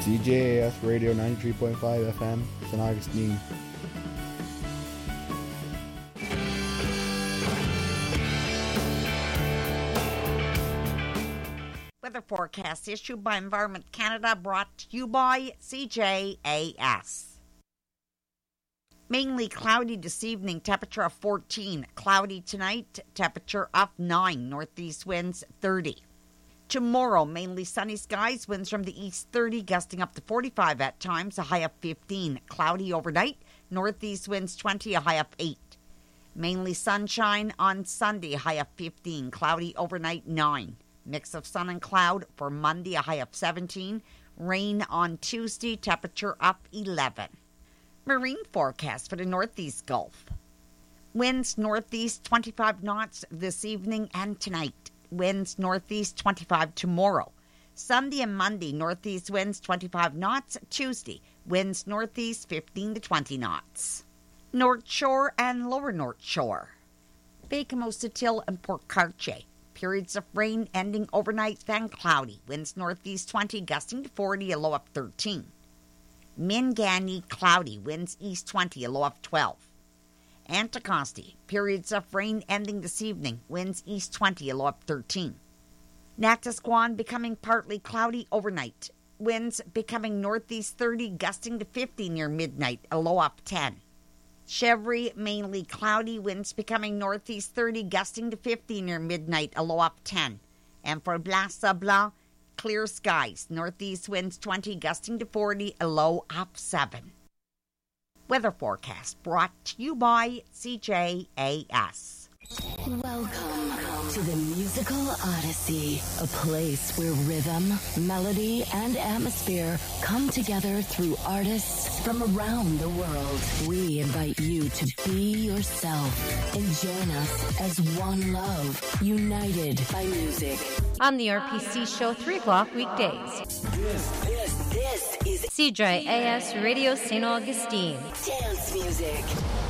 CJAS Radio 93.5 FM, St. Augustine. Weather forecast issued by Environment Canada, brought to you by CJAS. Mainly cloudy this evening, temperature of 14. Cloudy tonight, temperature of 9. Northeast winds 30. Tomorrow, mainly sunny skies, winds from the east 30, gusting up to 45 at times, a high of 15. Cloudy overnight, northeast winds 20, a high of 8. Mainly sunshine on Sunday, high of 15. Cloudy overnight 9. Mix of sun and cloud for Monday, a high of 17. Rain on Tuesday, temperature up 11. Marine forecast for the northeast Gulf. Winds northeast 25 knots this evening and tonight. Winds northeast 25 tomorrow. Sunday and Monday, northeast winds 25 knots. Tuesday, winds northeast 15 to 20 knots. North Shore and Lower North Shore. Bay Comosatil and Port Cartier. Periods of rain ending overnight, then cloudy. Winds northeast 20, gusting to 40, a low of 13. Mingani, cloudy. Winds east 20, a low of 12. Anticosti, periods of rain ending this evening. Winds east 20, a low of 13. Natasquan, becoming partly cloudy overnight. Winds becoming northeast 30, gusting to 50 near midnight, a low of 10. Chevry, mainly cloudy, winds becoming northeast 30, gusting to 50 near midnight, a low of 10. And for Blas-Sablon, clear skies, northeast winds 20, gusting to 40, a low of 7. Weather forecast brought to you by CJAS. Welcome to the Musical Odyssey, a place where rhythm, melody, and atmosphere come together through artists from around the world. We invite you to be yourself and join us as one love, united by music. On the RPC show, 3 o'clock weekdays. This is CJAS Radio St. Augustine. Dance music.